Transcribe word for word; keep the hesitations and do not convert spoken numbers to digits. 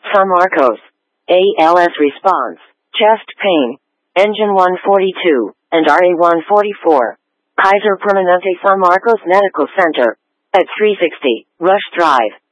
San Marcos. A L S response, chest pain, engine one forty-two, and R A one forty-four. Kaiser Permanente San Marcos Medical Center. At three sixty, Rush Drive.